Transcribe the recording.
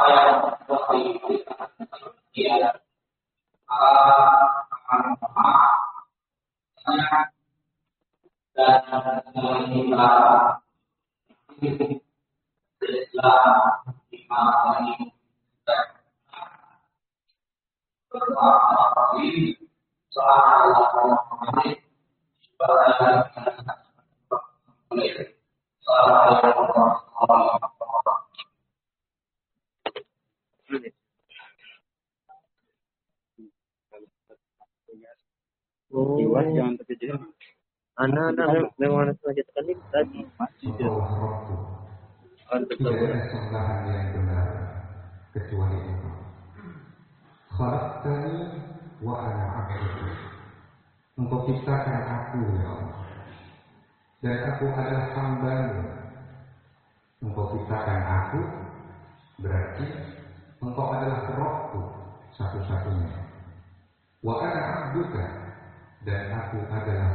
yang dia akan dan kita Islam dimana berarti salah Jiwa jangan terkejut. Anak-anak memang sengaja tekan ini tadi. Tidak ada sembahan yang benar kecuali Engkau. Khalaqtani wa ana 'abduka. Engkau ciptakan aku ya Allah, dan aku adalah hamba-Mu. Engkau ciptakan aku, berarti Engkau adalah Rabbku satu-satunya. Wa ana 'abduka, dan aku adalah